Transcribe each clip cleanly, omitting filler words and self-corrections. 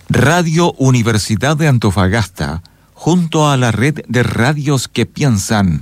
Radio Universidad de Antofagasta, junto a la red de radios que piensan,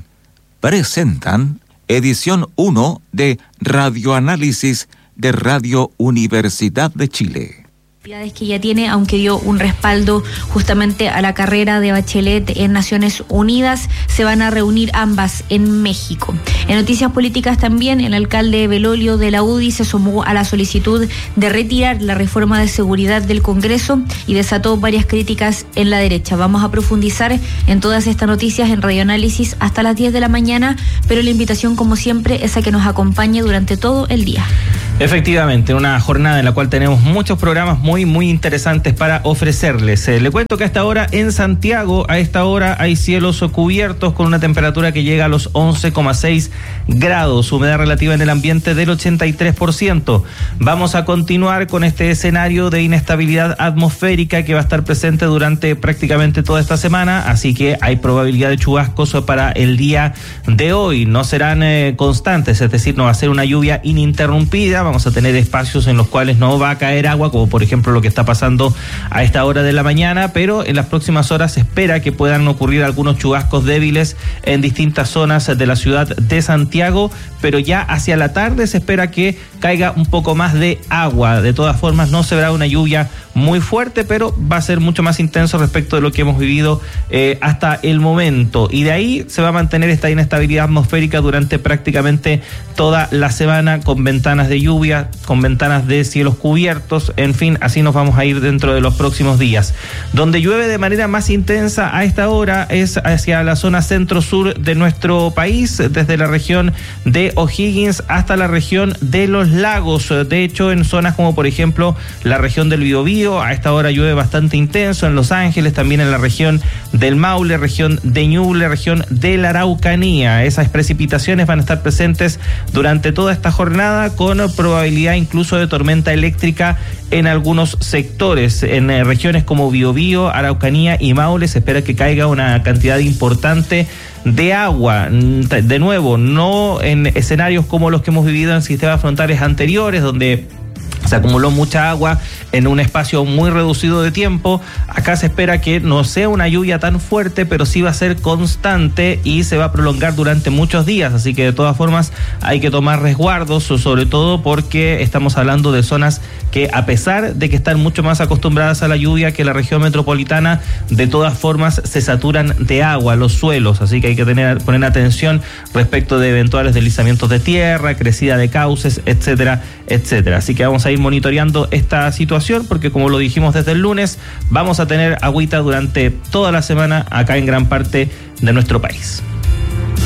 presentan edición 1 de Radioanálisis de Radio Universidad de Chile. Que ya tiene, aunque dio un respaldo justamente a la carrera de Bachelet en Naciones Unidas, se van a reunir ambas en México. En noticias políticas también, el alcalde Belolio de la UDI se sumó a la solicitud de retirar la reforma de seguridad del Congreso y desató varias críticas en la derecha. Vamos a profundizar en todas estas noticias en Radioanálisis hasta las 10 de la mañana, pero la invitación, como siempre, es a que nos acompañe durante todo el día. Efectivamente, una jornada en la cual tenemos muchos programas muy interesantes para ofrecerles. Le cuento que a esta hora en Santiago, a esta hora hay cielos cubiertos con una temperatura que llega a los 11,6 grados, humedad relativa en el ambiente del 83%. Vamos a continuar con este escenario de inestabilidad atmosférica que va a estar presente durante prácticamente toda esta semana, así que hay probabilidad de chubascos para el día de hoy. No serán constantes, es decir, no va a ser una lluvia ininterrumpida. Vamos a tener espacios en los cuales no va a caer agua, como por ejemplo lo que está pasando a esta hora de la mañana, pero en las próximas horas se espera que puedan ocurrir algunos chubascos débiles en distintas zonas de la ciudad de Santiago, pero ya hacia la tarde se espera que caiga un poco más de agua. De todas formas, no se verá una lluvia muy fuerte, pero va a ser mucho más intenso respecto de lo que hemos vivido hasta el momento. Y de ahí se va a mantener esta inestabilidad atmosférica durante prácticamente toda la semana, con ventanas de lluvia, con ventanas de cielos cubiertos, en fin, así nos vamos a ir dentro de los próximos días. Donde llueve de manera más intensa a esta hora es hacia la zona centro-sur de nuestro país, desde la región de O'Higgins hasta la región de Los Lagos. De hecho, en zonas como por ejemplo la región del Biobío, a esta hora llueve bastante intenso, en Los Ángeles, también en la región del Maule, región de Ñuble, región de la Araucanía. Esas precipitaciones van a estar presentes durante toda esta jornada, con probabilidad incluso de tormenta eléctrica en algunos sectores. En regiones como Biobío, Araucanía y Maule se espera que caiga una cantidad importante de agua. De nuevo, no en escenarios como los que hemos vivido en sistemas frontales anteriores, donde se acumuló mucha agua en un espacio muy reducido de tiempo. Acá se espera que no sea una lluvia tan fuerte, pero sí va a ser constante y se va a prolongar durante muchos días. Así que de todas formas hay que tomar resguardos, sobre todo porque estamos hablando de zonas que, a pesar de que están mucho más acostumbradas a la lluvia que la región metropolitana, de todas formas se saturan de agua los suelos. Así que hay que poner atención respecto de eventuales deslizamientos de tierra, crecida de cauces, etcétera, etcétera. Así que vamos a ir monitoreando esta situación, porque como lo dijimos desde el lunes, vamos a tener agüita durante toda la semana acá en gran parte de nuestro país.